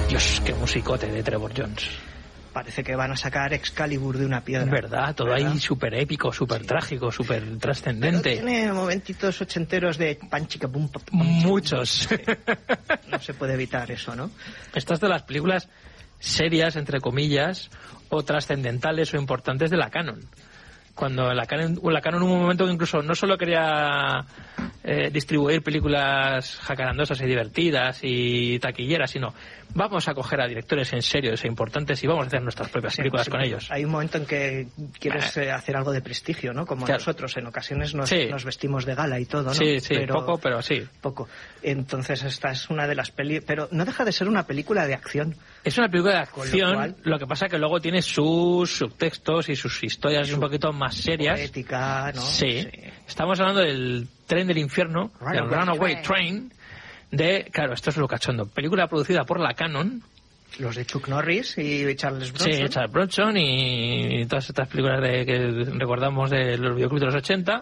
Dios, qué musicote de Trevor Jones. Parece que van a sacar Excalibur de una piedra. ¿Verdad? Todo ahí súper épico, súper trágico, súper trascendente. Pero tiene momentitos ochenteros de panchica pum. Muchos. Sí. No se puede evitar eso, ¿no? Estas de las películas serias, entre comillas, o trascendentales o importantes de la Canon. Cuando la Canon en un momento que incluso no solo quería distribuir películas jacarandosas y divertidas y taquilleras, sino vamos a coger a directores en serio e importantes y vamos a hacer nuestras propias películas con ellos. Hay un momento en que quieres hacer algo de prestigio, ¿no? Como claro. Nosotros en ocasiones nos vestimos de gala y todo, ¿no? Sí, pero sí. Poco. Entonces esta es una de las películas, pero no deja de ser una película de acción. Es una película de acción, lo que pasa que luego tiene sus subtextos y sus historias un poquito más serias. Poética, ¿no? Sí. Estamos hablando del Tren del Infierno, del Runaway Train, claro, esto es lo cachondo. Película producida por la Canon. Los de Chuck Norris y Charles Bronson. Sí, Charles Bronson y todas estas películas que recordamos de los videoclubs de los 80.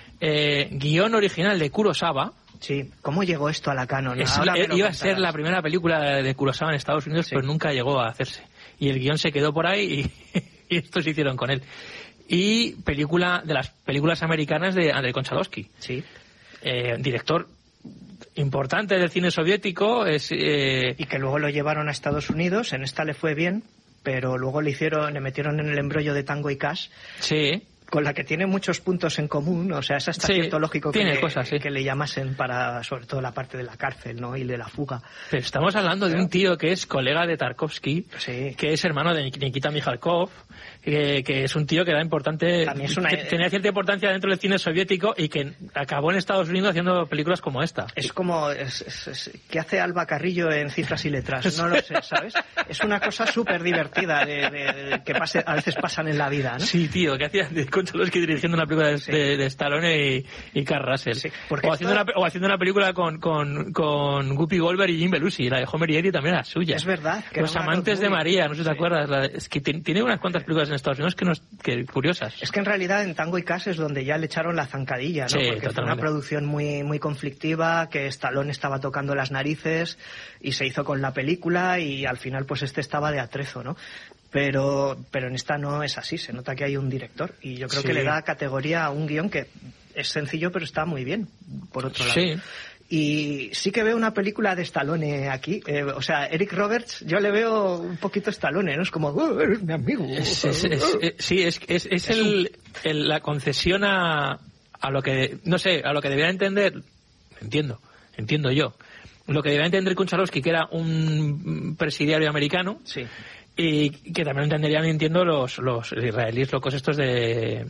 Guión original de Kurosawa. Sí, ¿cómo llegó esto a la Canon? Iba a ser la primera película de Kurosawa en Estados Unidos, pero nunca llegó a hacerse. Y el guión se quedó por ahí y estos hicieron con él. Y película de las películas americanas de Andrei Konchalovsky. Sí. Director importante del cine soviético. Y que luego lo llevaron a Estados Unidos. En esta le fue bien, pero luego le metieron en el embrollo de Tango y Cash. Sí. Con la que tiene muchos puntos en común, o sea, es hasta cierto lógico que le llamasen para, sobre todo, la parte de la cárcel, ¿no? Y de la fuga. Pero estamos hablando de un tío que es colega de Tarkovsky, que es hermano de Nikita Mikhalkov, que es un tío que da tenía cierta importancia dentro del cine soviético y que acabó en Estados Unidos haciendo películas como esta. Es como, ¿qué hace Alba Carrillo en Cifras y Letras? No lo sé, ¿sabes? Es una cosa súper divertida que a veces pasan en la vida, ¿no? Sí, tío, ¿qué hacía Konchalovsky dirigiendo una película de Stallone y Kurt Russell? Sí, o haciendo una película con Guppy Goldberg y Jim Belushi. La de Homer y Eddie también era suya. Es verdad. Los amantes de María, no sé si te acuerdas. Es que tiene unas cuantas películas en Estados Unidos que curiosas. Es que en realidad en Tango y Cash es donde ya le echaron la zancadilla, ¿no? Sí, porque fue una producción muy, muy conflictiva, que Stallone estaba tocando las narices y se hizo con la película y al final pues estaba de atrezo, ¿no? Pero en esta no es así, se nota que hay un director y yo creo que le da categoría a un guión que es sencillo pero está muy bien, por otro lado. Sí. Y sí que veo una película de Stallone aquí. O sea, Eric Roberts, yo le veo un poquito Stallone, ¿no? Es como, eres mi amigo. Sí, es la concesión a lo que, no sé, a lo que debía entender, entiendo yo, lo que debía entender Konchalovsky, que era un presidiario americano. Sí. Y que también entenderían, entiendo, los israelíes locos estos de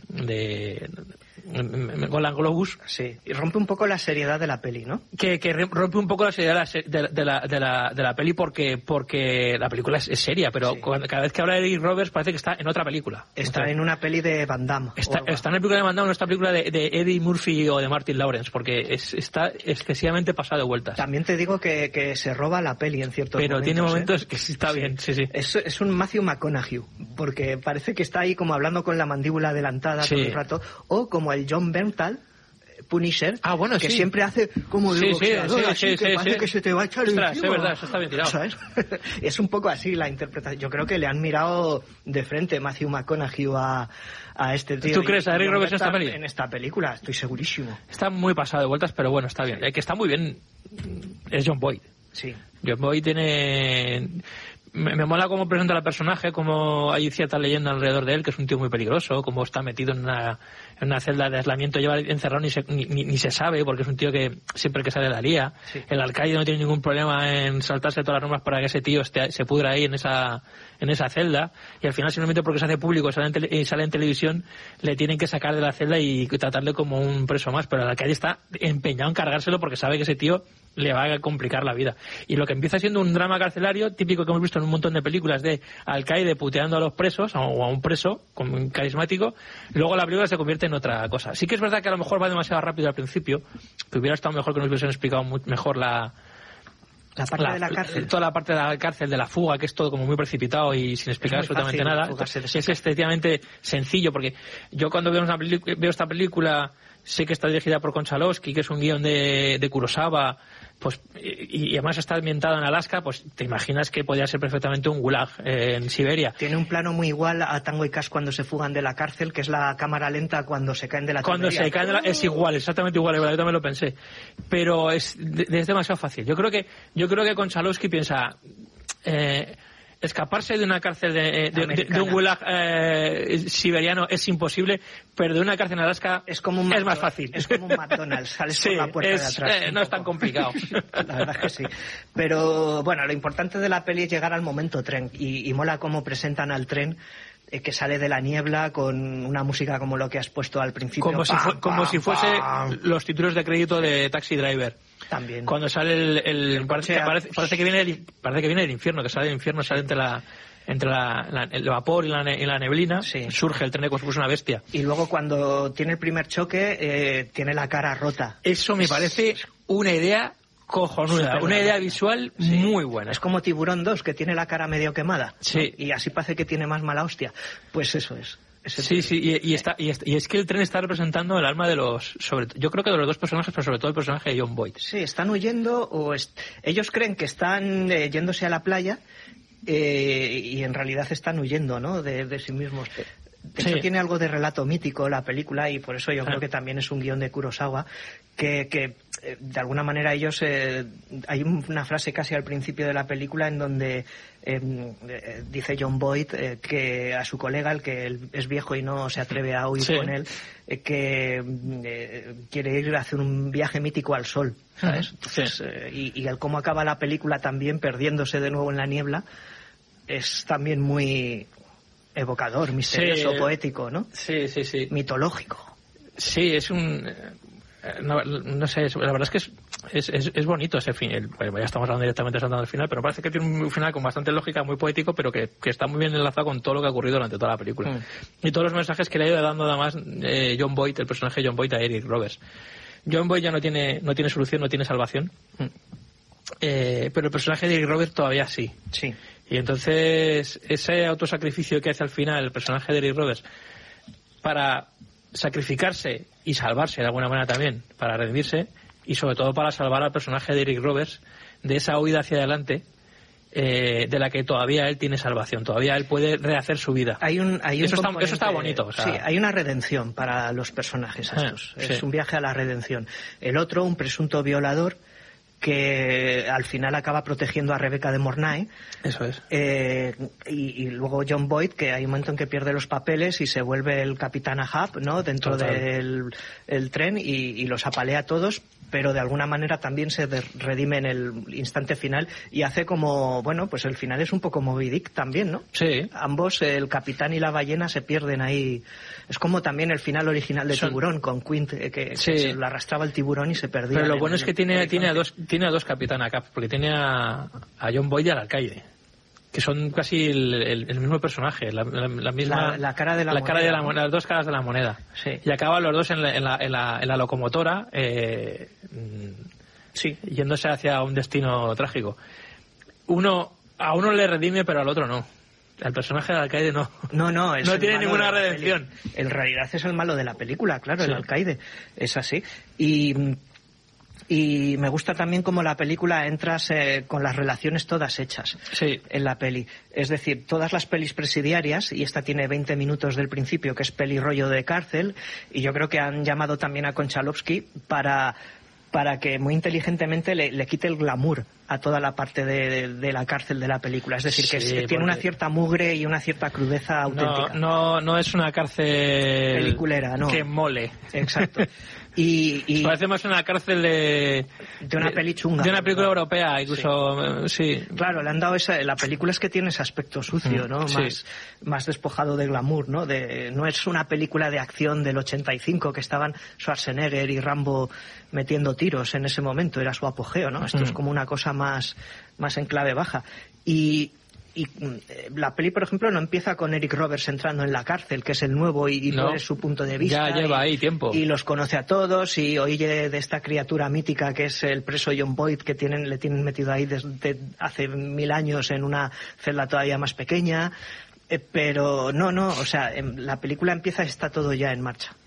Golan Globus. Sí, y rompe un poco la seriedad de la peli, ¿no? Que rompe un poco la seriedad de la peli porque la película es seria, pero cada vez que habla de Eric Roberts parece que está en otra película. Está en una peli de Van Damme. Está en la película de Van Damme, no está en la película de Eddie Murphy o de Martin Lawrence, porque está excesivamente pasado de vueltas. También te digo que se roba la peli en ciertos momentos. Pero tiene momentos que sí está bien, sí. Es un Matthew McConaughey, porque parece que está ahí como hablando con la mandíbula adelantada todo el rato, o como el John Bernthal, Punisher, que siempre hace como de boxeador, así que parece que se te va a echar encima. Es verdad, eso está bien tirado. ¿Sabes? Es un poco así la interpretación. Yo creo que le han mirado de frente Matthew McConaughey a este tío. ¿Tú crees a Eric Roberts en esta película? Estoy segurísimo. Está muy pasado de vueltas, pero bueno, está bien. El que está muy bien es John Boyd. Sí. John Boyd tiene... Me mola cómo presenta al personaje, cómo hay cierta leyenda alrededor de él, que es un tío muy peligroso, cómo está metido en una celda de aislamiento, lleva encerrado ni se sabe, porque es un tío que siempre que sale la lía. Sí. El alcaide no tiene ningún problema en saltarse todas las normas para que ese tío se pudra ahí en esa celda, y al final simplemente porque se hace público y sale en televisión, le tienen que sacar de la celda y tratarle como un preso más, pero el alcaide está empeñado en cargárselo porque sabe que ese tío le va a complicar la vida. Y lo que empieza siendo un drama carcelario típico que hemos visto en un montón de películas de alcaide puteando a los presos o a un preso como un carismático, luego la película se convierte en otra cosa. Sí que es verdad que a lo mejor va demasiado rápido al principio, que hubiera estado mejor que nos hubiesen explicado mejor la parte de la cárcel. Toda la parte de la cárcel, de la fuga, que es todo como muy precipitado y sin explicar absolutamente nada. Es excesivamente sencillo, porque yo cuando veo esta película sé que está dirigida por Konchalovsky, que es un guión de Kurosawa, pues y además está ambientada en Alaska, pues te imaginas que podría ser perfectamente un gulag en Siberia. Tiene un plano muy igual a Tango y Cash cuando se fugan de la cárcel, que es la cámara lenta cuando se caen de la Cuando tubería. se caen es igual, exactamente igual, yo también lo pensé. Pero es demasiado fácil. Yo creo que Konchalovsky piensa... escaparse de una cárcel de un gulag siberiano es imposible, pero de una cárcel en Alaska es más fácil. Es como un McDonald's, sales por la puerta de atrás. No es tan complicado. La verdad es que sí. Pero bueno, lo importante de la peli es llegar al momento tren, y mola cómo presentan al tren que sale de la niebla con una música como lo que has puesto al principio. Como si fuese los títulos de crédito de Taxi Driver. También. Cuando sale parece que viene del infierno, que sale del infierno, sale entre el vapor y la neblina, sí. Surge el tren como si fuese una bestia. Y luego cuando tiene el primer choque, tiene la cara rota. Eso me parece una idea cojonuda, una idea visual muy buena. Es como Tiburón 2, que tiene la cara medio quemada. Sí. ¿No? Y así parece que tiene más mala hostia. Pues eso es. Sí, y es que el tren está representando el alma de yo creo que de los dos personajes, pero sobre todo el personaje de John Boyd. Sí, están huyendo ellos creen que están yéndose a la playa y en realidad están huyendo, ¿no? de sí mismos. De hecho, tiene algo de relato mítico la película, y por eso yo creo que también es un guión de Kurosawa, que de alguna manera ellos... hay una frase casi al principio de la película en donde dice John Boyd que a su colega, el que es viejo y no se atreve a huir con él, que quiere ir a hacer un viaje mítico al sol, ¿sabes? Entonces, y el cómo acaba la película también perdiéndose de nuevo en la niebla es también muy... evocador, misterioso, poético, ¿no? Sí. Mitológico. Sí, es un... No sé, la verdad es que es bonito ese final. Bueno, ya estamos hablando directamente del final, pero parece que tiene un final con bastante lógica, muy poético, pero que está muy bien enlazado con todo lo que ha ocurrido durante toda la película. Y todos los mensajes que le ha ido dando además John Boyd, el personaje de John Boyd, a Eric Roberts. John Boyd ya no tiene solución, no tiene salvación. Pero el personaje de Eric Roberts todavía sí. Sí. Y entonces ese autosacrificio que hace al final el personaje de Eric Roberts para sacrificarse y salvarse de alguna manera también, para redimirse, y sobre todo para salvar al personaje de Eric Roberts de esa huida hacia adelante, de la que todavía él tiene salvación, todavía él puede rehacer su vida. Eso está bonito. O sea... Sí, hay una redención para los personajes estos. Es un viaje a la redención. El otro, un presunto violador, que al final acaba protegiendo a Rebecca de Mornay. Eso es. Y luego John Boyd, que hay un momento en que pierde los papeles y se vuelve el capitán Ahab, ¿no? Dentro del tren y los apalea a todos, pero de alguna manera también se redime en el instante final y hace como, bueno, pues el final es un poco Moby Dick también, ¿no? Sí. Ambos, el capitán y la ballena, se pierden ahí. Es como también el final original de Tiburón, con Quint, que se lo arrastraba el tiburón y se perdía. Pero lo bueno es que tiene a dos capitán acá, porque tiene a John Boyd y al alcaide, que son casi el mismo personaje, la misma la cara de la moneda, las dos caras de la moneda. Sí. Y acaban los dos en la locomotora, yéndose hacia un destino trágico. A uno le redime, pero al otro no. El personaje del alcaide no. No tiene ninguna redención. En realidad es el malo de la película, claro, el alcaide. Es así. Y me gusta también cómo la película entras con las relaciones todas hechas en la peli. Es decir, todas las pelis presidiarias, y esta tiene 20 minutos del principio, que es peli rollo de cárcel, y yo creo que han llamado también a Konchalovsky para que muy inteligentemente le quite el glamour a toda la parte de la cárcel de la película. Es decir, que tiene una cierta mugre y una cierta crudeza auténtica. No es una cárcel peliculera, no. Que mole. Exacto. Y parece más una cárcel de una peli chunga. De una película europea, incluso, sí. Claro, le han dado la película es que tiene ese aspecto sucio, ¿no? Más despojado de glamour, ¿no? No es una película de acción del 85 que estaban Schwarzenegger y Rambo metiendo tiros en ese momento, era su apogeo, ¿no? Esto es como una cosa más en clave baja. Y la peli, por ejemplo, no empieza con Eric Roberts entrando en la cárcel, que es el nuevo, y pone su punto de vista. Ya lleva ahí tiempo. Y los conoce a todos, y oye de esta criatura mítica que es el preso John Boyd, que le tienen metido ahí desde hace 1000 años en una celda todavía más pequeña. Pero no, o sea, la película empieza y está todo ya en marcha.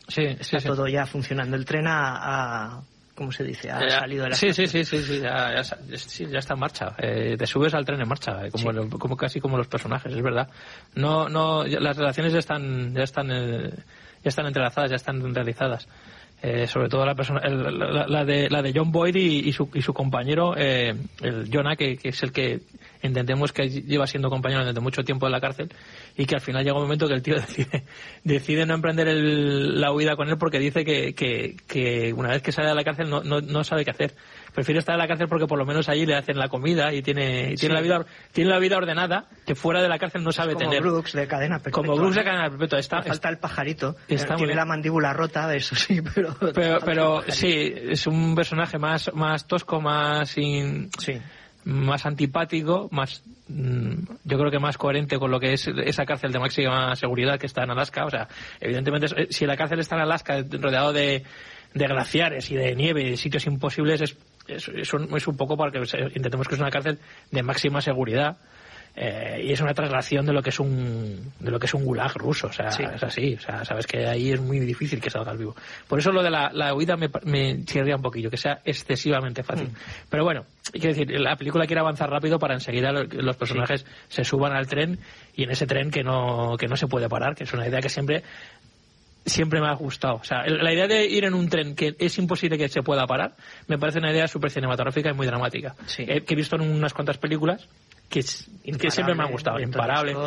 Está todo ya funcionando. El tren ¿cómo se dice? Ha salido de la estación. Ya está en marcha. Te subes al tren en marcha, como casi como los personajes, es verdad. Las relaciones ya están entrelazadas, ya están realizadas. Sobre todo la de John Boyd y su compañero, el Jonah, que es el que entendemos que lleva siendo compañero desde mucho tiempo en la cárcel, y que al final llega un momento que el tío decide no emprender la huida con él, porque dice que una vez que sale de la cárcel no sabe qué hacer. Prefiere estar en la cárcel porque por lo menos allí le hacen la comida y tiene la vida ordenada, que fuera de la cárcel no sabe tener. Como Brooks de Cadena Perpetua. Como Brooks de Cadena Perpetua. Falta el pajarito. Tiene la mandíbula rota, eso sí, pero sí, es un personaje más tosco, más antipático, yo creo que más coherente con lo que es esa cárcel de máxima seguridad que está en Alaska. O sea, evidentemente, si la cárcel está en Alaska rodeado de glaciares y de nieve y de sitios imposibles, es un poco para que intentemos que es una cárcel de máxima seguridad. Y es una traslación de lo que es un gulag ruso. O sea, es así. O sea, sabes que ahí es muy difícil que salgas vivo. Por eso lo de la huida me chirría un poquillo, que sea excesivamente fácil. Pero bueno, quiero decir, la película quiere avanzar rápido para enseguida los personajes se suban al tren, y en ese tren que no se puede parar, que es una idea que siempre me ha gustado. O sea, la idea de ir en un tren que es imposible que se pueda parar, me parece una idea súper cinematográfica y muy dramática. Que he visto en unas cuantas películas que siempre me han gustado. Imparable,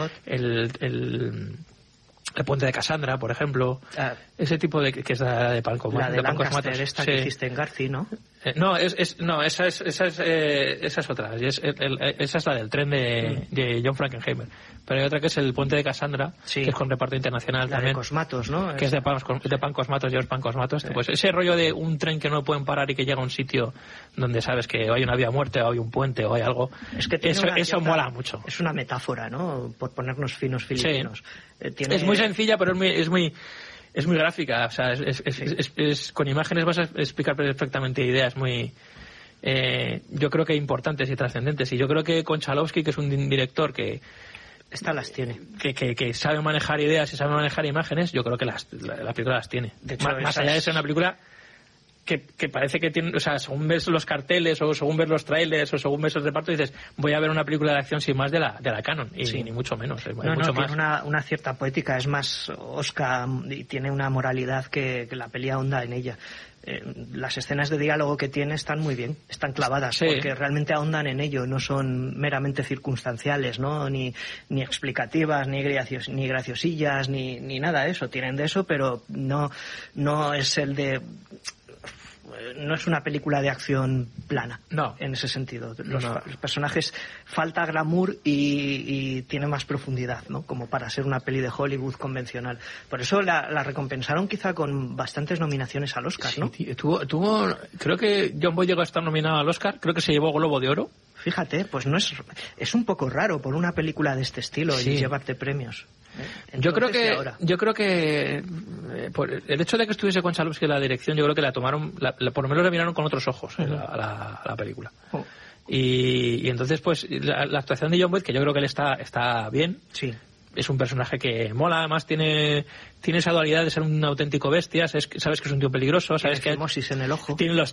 el puente de Cassandra, por ejemplo, ese tipo de que es de Paco la de Lancaster, esta que hiciste en Garci, ¿no? Esa es otra. Esa es la del tren de John Frankenheimer. Pero hay otra que es el puente de Cassandra, que es con reparto internacional también. De Cosmatos, ¿no? Que es de Pan Cosmatos, George Pan Cosmatos. Pues ese rollo de un tren que no pueden parar y que llega a un sitio donde sabes que hay una vía muerte o hay un puente o hay algo. Es que eso mola mucho. Es una metáfora, ¿no? Por ponernos finos filipinos. Sí. Es muy sencilla, pero es muy gráfica. O sea, con imágenes vas a explicar perfectamente ideas muy, yo creo que importantes y trascendentes. Y yo creo que Konchalovsky, que es un director que Estas las tiene. Que sabe manejar ideas y sabe manejar imágenes, yo creo que la película las tiene. De hecho, más allá de ser una película que parece que tiene, o sea, según ves los carteles o según ves los trailers o según ves el reparto, dices, voy a ver una película de acción sin más de la Canon, y ni mucho menos. Mucho más. Tiene una cierta poética, es más osca y tiene una moralidad que la peli ahonda en ella. Las escenas de diálogo que tiene están muy bien, están clavadas, porque realmente ahondan en ello, no son meramente circunstanciales, ¿no? Ni explicativas, ni graciosillas, ni nada de eso. Tienen de eso, pero no es no es una película de acción plana, en ese sentido. Los personajes, falta glamour y tiene más profundidad, ¿no? Como para ser una peli de Hollywood convencional. Por eso la recompensaron quizá con bastantes nominaciones al Oscar, ¿no? Sí, creo que John Boyd llegó a estar nominado al Oscar, creo que se llevó Globo de Oro. Fíjate, pues es un poco raro por una película de este estilo y llevarte premios. Yo creo que por el hecho de que estuviese Konchalovsky en la dirección, yo creo que la tomaron, por lo menos la miraron con otros ojos a la película. Y entonces, pues, la actuación de John Boyd, que yo creo que él está bien. Sí. Es un personaje que mola, además tiene esa dualidad de ser un auténtico bestia, sabes que es un tío peligroso, sabes que fimosis en el ojo. Las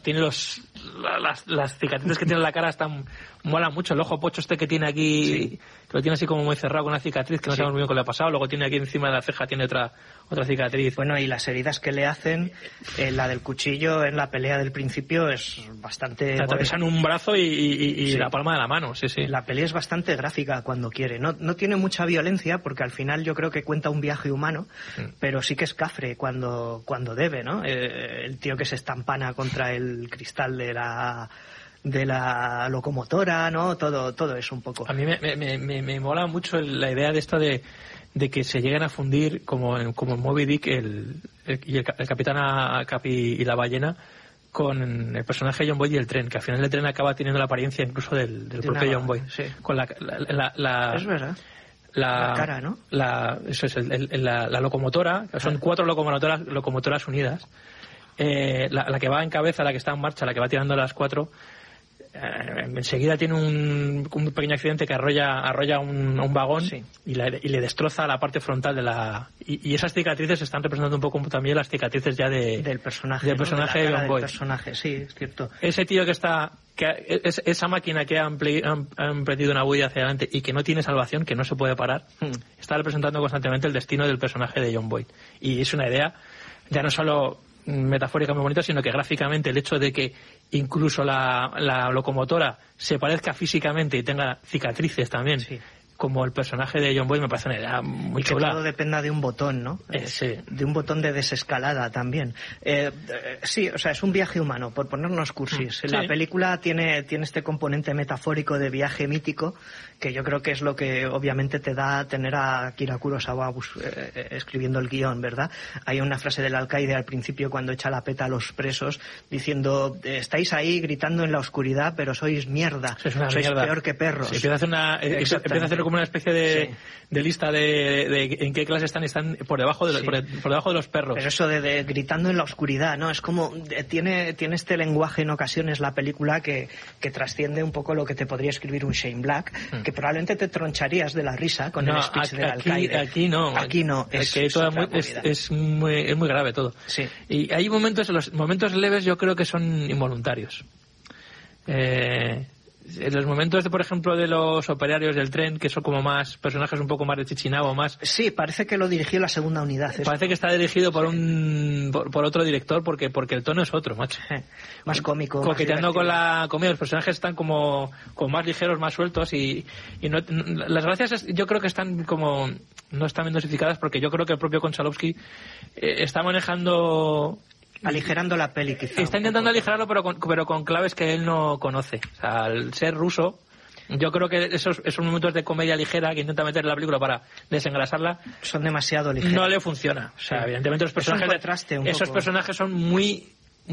cicatrices que tiene en la cara mola mucho, el ojo pocho que tiene aquí, que lo tiene así como muy cerrado con una cicatriz que no sabemos muy bien qué le ha pasado, luego tiene aquí encima de la ceja tiene otra cicatriz. Bueno, y las heridas que le hacen, la del cuchillo en la pelea del principio es bastante... Te atravesan un brazo y la palma de la mano, sí. La pelea es bastante gráfica cuando quiere, no tiene mucha violencia porque al final yo creo que cuenta un viaje humano, pero sí que es cafre cuando debe, ¿no? El tío que se estampana contra el cristal de la locomotora, ¿no? Todo eso un poco. A mí me mola mucho la idea de esto de que se lleguen a fundir como en Moby Dick el capitán Capi y la ballena con el personaje de John Boyd y el tren, que al final el tren acaba teniendo la apariencia incluso del propio John Boyd. Sí. Con es verdad. La cara, ¿no? Eso es, la locomotora, son 4 locomotoras unidas. La que va en cabeza, la que está en marcha, la que va tirando las 4, enseguida tiene un pequeño accidente que arrolla un vagón, sí, y le destroza la parte frontal de la... Y esas cicatrices están representando un poco también las cicatrices ya del personaje, ¿no? de John Boyd. Sí, es cierto. Ese tío esa máquina que ha emprendido una huida hacia adelante y que no tiene salvación, que no se puede parar, está representando constantemente el destino del personaje de John Boyd. Y es una idea ya no solo metafórica muy bonita, sino que gráficamente el hecho de que incluso la locomotora se parezca físicamente y tenga cicatrices también, sí, como el personaje de John Boyd, me parece una idea muy chula. Que todo dependa de un botón, ¿no? Sí. De un botón de desescalada también. Sí, o sea, es un viaje humano, por ponernos cursis. Sí. La película tiene este componente metafórico de viaje mítico, que yo creo que es lo que obviamente te da tener a Akira Kurosawa escribiendo el guión, ¿verdad? Hay una frase del alcaide al principio cuando echa la peta a los presos diciendo, estáis ahí gritando en la oscuridad, pero sois mierda, sois peor que perros. Sí, empieza a hacer como una especie de lista de en qué clase están por debajo de los perros. Pero eso de gritando en la oscuridad, ¿no? Es como tiene este lenguaje en ocasiones la película que trasciende un poco lo que te podría escribir un Shane Black, que probablemente te troncharías de la risa con el speech del alcaide. Aquí no. Es muy grave todo. Sí. Y hay los momentos leves yo creo que son involuntarios. En los momentos, por ejemplo, de los operarios del tren, que son como más personajes un poco más de Chichinabo, más... Sí, parece que lo dirigió la segunda unidad. Parece que está dirigido por por otro director, porque el tono es otro, macho. Más cómico. Coqueteando con la comedia, los personajes están como más ligeros, más sueltos, y las gracias yo creo que están como... no están bien dosificadas, porque yo creo que el propio Konchalovsky está manejando... aligerando la peli, quizá. Está intentando aligerarlo, pero con claves que él no conoce. O sea, al ser ruso, yo creo que esos momentos de comedia ligera que intenta meter en la película para desengrasarla son demasiado ligeros. No le funciona. O sea, evidentemente los personajes son muy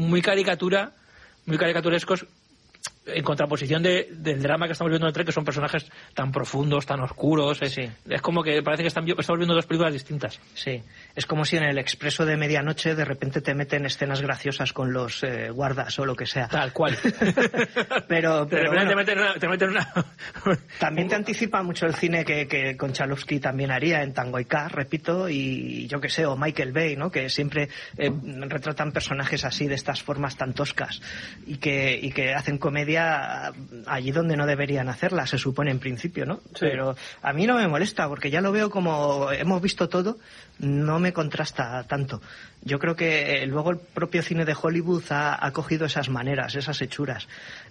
caricaturescos, en contraposición del drama que estamos viendo en el tren, que son personajes tan profundos, tan oscuros. Es como que parece que estamos viendo dos películas distintas. Sí, es como si en el Expreso de Medianoche de repente te meten escenas graciosas con los guardas o lo que sea. Tal cual. pero bueno, te meten una... También te anticipa mucho el cine que Konchalovsky también haría en Tango y Cash, repito, y yo que sé, o Michael Bay, ¿no? Que siempre retratan personajes así, de estas formas tan toscas, y que hacen comedia allí donde no deberían hacerla, se supone en principio, ¿no? Sí. Pero a mí no me molesta, porque ya lo veo como hemos visto todo, no me contrasta tanto. Yo creo que luego el propio cine de Hollywood ha cogido esas maneras, esas hechuras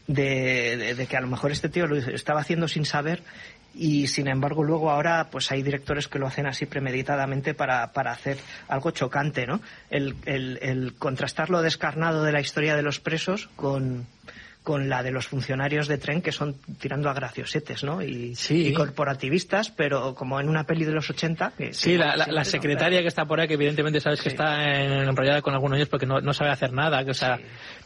de que a lo mejor este tío lo estaba haciendo sin saber, y sin embargo luego ahora pues hay directores que lo hacen así premeditadamente para hacer algo chocante, ¿no? El contrastar lo descarnado de la historia de los presos con la de los funcionarios de tren, que son tirando a graciosetes, ¿no? Y corporativistas, pero como en una peli de los 80... la secretaria que está por ahí, que evidentemente sabes que está enrollada con algunos años porque no sabe hacer nada, que, o sea...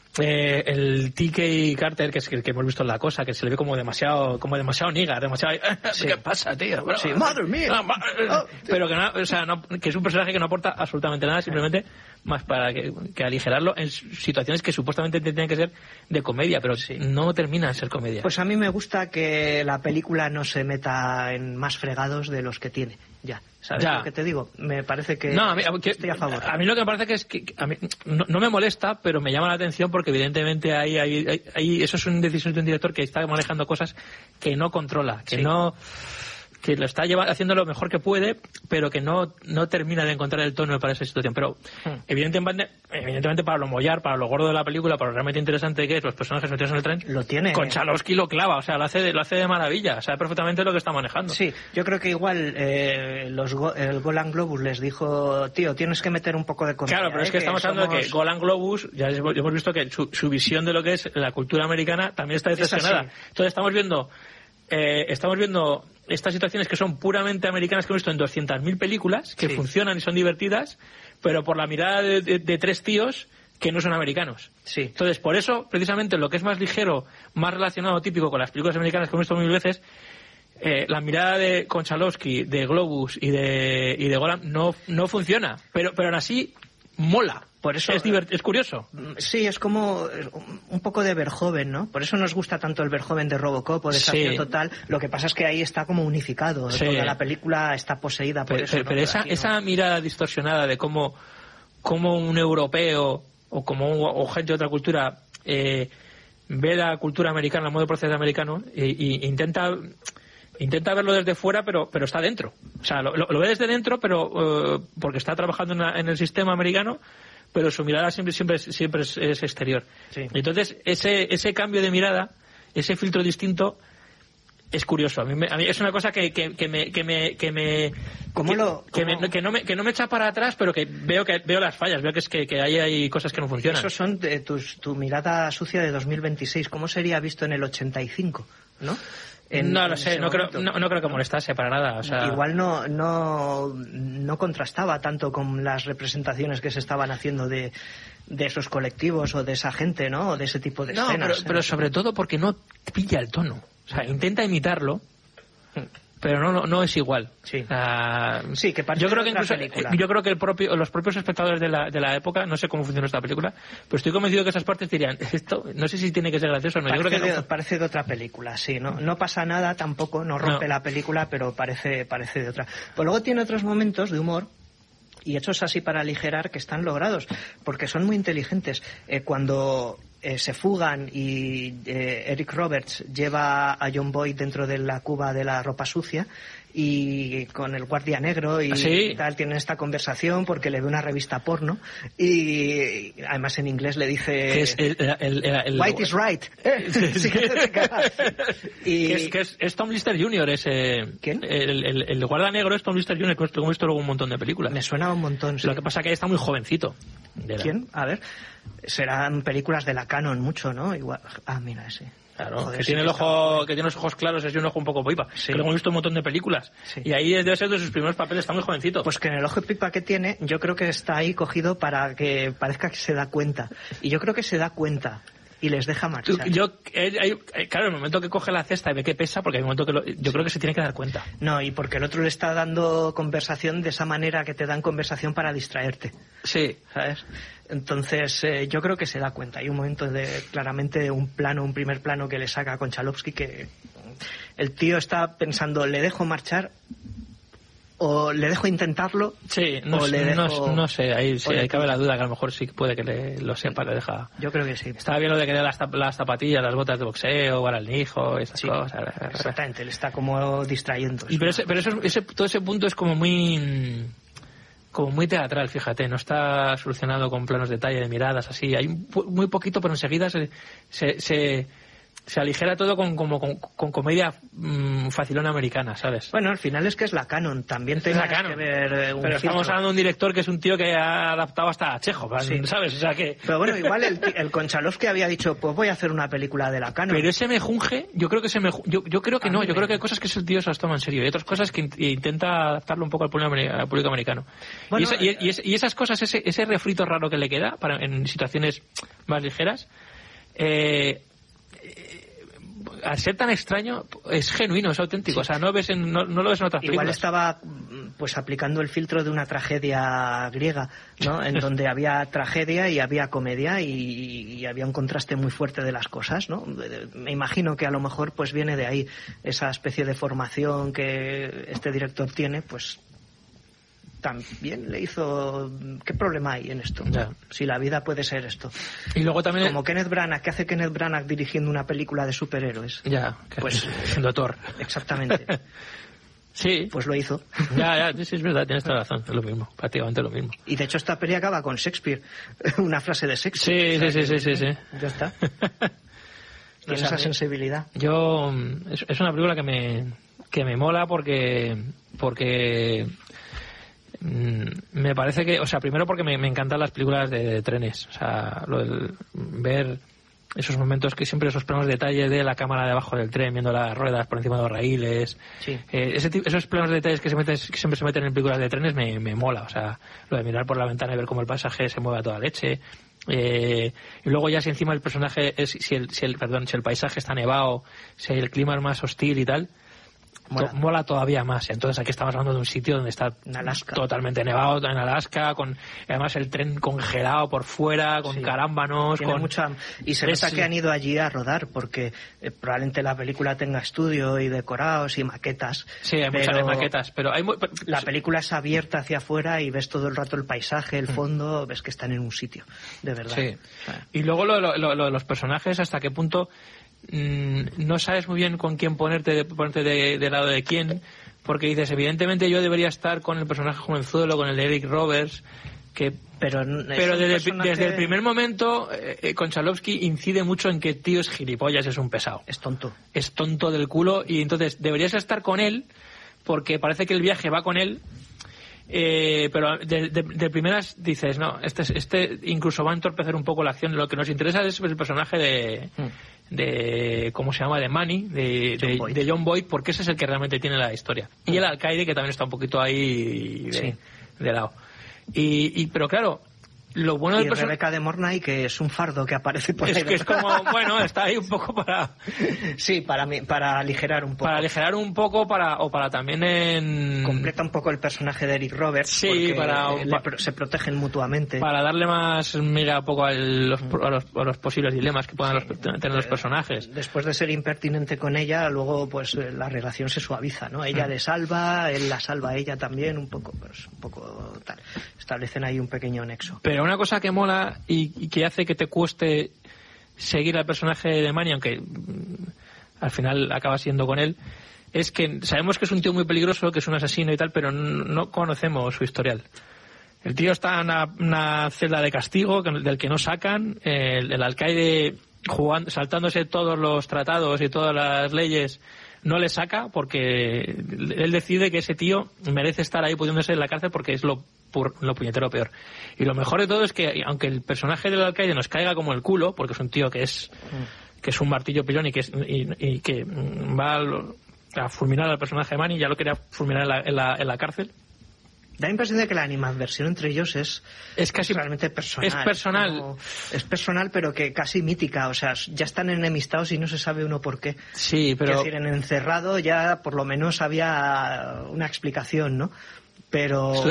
el TK Carter, que es el que hemos visto en La Cosa, que se le ve como demasiado niga, demasiado... ¿Qué pasa, tío? Sí, madre mía. Pero que es un personaje que no aporta absolutamente nada, simplemente más para que aligerarlo en situaciones que supuestamente tendrían que ser de comedia, pero no termina de ser comedia. Pues a mí me gusta que la película no se meta en más fregados de los que tiene. ¿Sabes lo que te digo? Me parece que estoy a favor. A mí lo que me parece que a mí, no me molesta, pero me llama la atención porque evidentemente eso es una decisión de un director que está manejando cosas que no controla, que lo está haciendo lo mejor que puede, pero que no termina de encontrar el tono para esa situación. Pero evidentemente para lo mollar, para lo gordo de la película, para lo realmente interesante que es los personajes metidos en el tren, lo tiene. Konchalovsky lo clava, o sea, lo hace de maravilla, sabe perfectamente lo que está manejando. Sí, yo creo que igual el Golan Globus les dijo, tío, tienes que meter un poco de comedia. Claro, pero es que estamos hablando de que Golan Globus, ya hemos visto que su visión de lo que es la cultura americana también está decepcionada. Entonces estamos viendo estas situaciones que son puramente americanas, que hemos visto en 200.000 películas, que funcionan y son divertidas, pero por la mirada de tres tíos que no son americanos. Entonces, por eso, precisamente, lo que es más ligero, más relacionado, típico con las películas americanas que hemos visto mil veces, la mirada de Konchalovsky, de Globus y de Golan no funciona. Pero aún así, mola. Por eso es curioso. Sí, es como un poco de Verhoeven, ¿no? Por eso nos gusta tanto el Verhoeven de Robocop o de Desafío Total. Lo que pasa es que ahí está como unificado. Sí. Toda la película está poseída por eso. Pero esa mirada distorsionada de cómo un europeo o gente de otra cultura ve la cultura americana, el modo de proceder americano, e intenta verlo desde fuera, pero está dentro. O sea, lo ve desde dentro, pero porque está trabajando en el sistema americano, pero su mirada siempre es exterior. Sí. Entonces, ese cambio de mirada, ese filtro distinto, es curioso. A mí es una cosa que no me echa para atrás, pero que veo las fallas, veo que hay cosas que no funcionan. Esos son tu mirada sucia de 2026. ¿Cómo sería visto en el 85, no? No lo sé, no creo que molestase para nada. O sea... Igual no contrastaba tanto con las representaciones que se estaban haciendo de esos colectivos o de esa gente, ¿no? O de ese tipo de escenas. Pero sobre todo porque no pilla el tono. O sea, intenta imitarlo, pero no es igual. Sí. Sí, que parece yo creo que los propios espectadores de la época, no sé cómo funciona esta película, pero estoy convencido que esas partes dirían, esto no sé si tiene que ser gracioso o no. Parece de otra película, sí. No pasa nada tampoco, no rompe la película, pero parece de otra. Pues luego tiene otros momentos de humor y hechos así para aligerar que están logrados, porque son muy inteligentes. Cuando se fugan y Eric Roberts lleva a John Boyd dentro de la cuba de la ropa sucia y con el guardia negro y tal tienen esta conversación porque le ve una revista porno y además en inglés le dice que es el White is right. Es Tom Lister Jr. ¿Quién? El guardia negro es Tom Lister Jr. que hemos visto luego un montón de películas. Me suena un montón, sí. Lo que pasa es que está muy jovencito. ¿Quién? A ver, serán películas de la Canon mucho, ¿no? Igual. Mira ese. Claro, joder, que tiene los ojos claros, es un ojo un poco pipa. Sí. Que luego he visto un montón de películas. Sí. Y ahí debe ser de sus primeros papeles, está muy jovencito. Pues que en el ojo pipa que tiene, yo creo que está ahí cogido para que parezca que se da cuenta. Y yo creo que se da cuenta. Y les deja marchar. Claro, el momento que coge la cesta y ve que pesa, porque hay un momento que yo creo que se tiene que dar cuenta. No, y porque el otro le está dando conversación de esa manera que te dan conversación para distraerte. Sí. ¿Sabes? Entonces, yo creo que se da cuenta. Hay un momento claramente un primer plano que le saca a Konchalovsky que el tío está pensando, ¿le dejo marchar? ¿O le dejo intentarlo? Sí, no sé, ahí cabe la duda que a lo mejor sí puede que lo sepa, le deja. Yo creo que sí. Estaba bien lo de que le da las zapatillas, las botas de boxeo, para el hijo, esas cosas. Exactamente, le está como distrayendo. Pero todo ese punto es como muy teatral, fíjate, no está solucionado con planos de detalle, de miradas, así. Hay muy poquito, pero enseguida se aligera todo con comedia facilona americana, ¿sabes? Bueno, al final es que es la Canon, también tengo que ver un pero estamos hablando de un director que es un tío que ha adaptado hasta a Chekhov, ¿sabes? O sea que... Pero bueno, igual el Konchalovsky había dicho, pues voy a hacer una película de la Canon. Pero ese mejunje, yo creo que yo creo que no, yo creo que hay cosas que ese tío se las toma en serio y otras cosas que intenta adaptarlo un poco al público americano. Bueno, y esas cosas, ese refrito raro que le queda en situaciones más ligeras, al ser tan extraño es genuino, es auténtico, sí. O sea, no lo ves en otras películas. Igual estaba pues aplicando el filtro de una tragedia griega, ¿no? En donde había tragedia y había comedia y había un contraste muy fuerte de las cosas, ¿no? Me imagino que a lo mejor pues viene de ahí esa especie de formación que este director tiene, pues también le hizo... ¿Qué problema hay en esto? Ya. Si la vida puede ser esto. Y luego también... Como Kenneth Branagh, ¿qué hace Kenneth Branagh dirigiendo una película de superhéroes? Ya, pues siendo Thor. Exactamente. Sí. Pues lo hizo. Ya, sí, es verdad, tienes toda razón, es lo mismo, prácticamente lo mismo. Y de hecho esta peli acaba con Shakespeare, una frase de Shakespeare. Sí. Ya está. Tiene esa sensibilidad. Es una película que me mola porque me parece que, o sea, primero porque me encantan las películas de trenes, o sea, ver esos momentos que siempre esos planos de detalle de la cámara debajo del tren viendo las ruedas por encima de los raíles, sí. Esos planos de detalles que siempre se meten en películas de trenes me mola, o sea, lo de mirar por la ventana y ver cómo el paisaje se mueve a toda leche, y luego ya si encima el personaje si el paisaje está nevado, si el clima es más hostil y tal, mola todavía más. Entonces aquí estamos hablando de un sitio donde está totalmente nevado, en Alaska, con además el tren congelado por fuera, con carámbanos. Y se nota que han ido allí a rodar, porque probablemente la película tenga estudio y decorados y maquetas. Sí, hay muchas maquetas, pero la película es abierta hacia afuera y ves todo el rato el paisaje, el fondo, ves que están en un sitio, de verdad. Sí. Y luego lo de los personajes, hasta qué punto no sabes muy bien con quién ponerte de lado de quién, porque dices, evidentemente yo debería estar con el personaje jovenzuelo, con el de Eric Roberts, pero desde el primer momento Konchalovsky incide mucho en que el tío es gilipollas, es un pesado, es tonto del culo, y entonces deberías estar con él porque parece que el viaje va con él, pero de primeras dices, no, este incluso va a entorpecer un poco la acción. Lo que nos interesa es el personaje de ¿cómo se llama? De Manny, de John Boyd, porque ese es el que realmente tiene la historia. Y el alcaide, que también está un poquito ahí de lado. Pero claro, lo bueno del Rebeca de Mornay, que es un fardo que aparece por ahí. Es que es como, bueno, está ahí un poco para... Sí, para aligerar un poco. Para aligerar un poco, o para también completa un poco el personaje de Eric Roberts. Sí, se protegen mutuamente. Para darle más mira poco a los posibles dilemas que puedan tener los personajes. Después de ser impertinente con ella, luego pues la relación se suaviza, ¿no? Ella le salva, él la salva a ella también, un poco tal. Establecen ahí un pequeño nexo. Pero una cosa que mola y que hace que te cueste seguir al personaje de Manny, aunque al final acaba siendo con él, es que sabemos que es un tío muy peligroso, que es un asesino y tal, pero no conocemos su historial. El tío está en una celda de castigo del que no sacan, el alcaide saltándose todos los tratados y todas las leyes no le saca, porque él decide que ese tío merece estar ahí pudiéndose en la cárcel porque es lo puñetero peor. Y lo mejor de todo es que aunque el personaje del alcaide nos caiga como el culo, porque es un tío que es un martillo pilón y que va a fulminar al personaje de Manny, ya lo quería fulminar en la cárcel. Da la impresión de que la animadversión entre ellos es casi realmente personal. Es personal, pero que casi mítica. O sea, ya están enemistados y no se sabe uno por qué. Sí, pero... Es decir, en Encerrado ya por lo menos había una explicación, ¿no? Pero estuve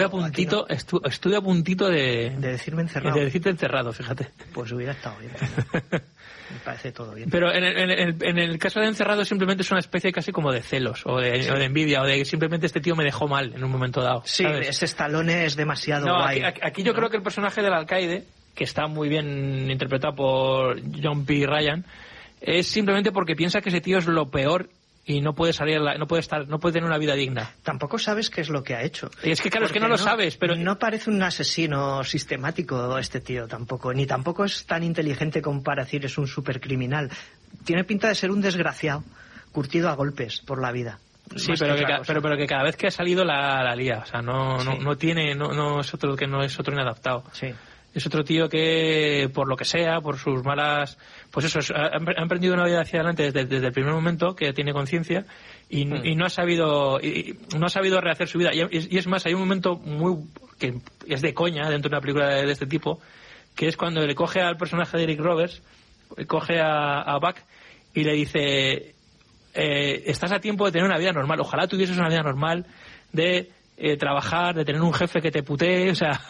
a puntito de decirme Encerrado. De decirte Encerrado, fíjate. Pues hubiera estado bien. Me parece todo bien. Pero en el caso de Encerrado simplemente es una especie casi como de celos o de envidia, o de que simplemente este tío me dejó mal en un momento dado. Sí, ¿sabes? Ese Stallone es demasiado guay. Aquí yo creo que el personaje del alcaide, que está muy bien interpretado por John P. Ryan, es simplemente porque piensa que ese tío es lo peor y no puede tener una vida digna. Tampoco sabes qué es lo que ha hecho. Y es que claro, porque es que no lo sabes, pero no parece un asesino sistemático este tío tampoco, ni tampoco es tan inteligente como para decir es un supercriminal. Tiene pinta de ser un desgraciado, curtido a golpes por la vida. Sí, pero que cada vez que ha salido la lía, o sea, no es otro inadaptado. Sí. Es otro tío que, por lo que sea, por sus malas... Pues eso, ha emprendido una vida hacia adelante desde el primer momento, que tiene conciencia, y no ha sabido rehacer su vida. Y es más, hay un momento que es de coña dentro de una película de este tipo, que es cuando le coge al personaje de Eric Roberts, coge a Buck y le dice, estás a tiempo de tener una vida normal, ojalá tuvieses una vida normal, de trabajar, de tener un jefe que te putee, o sea...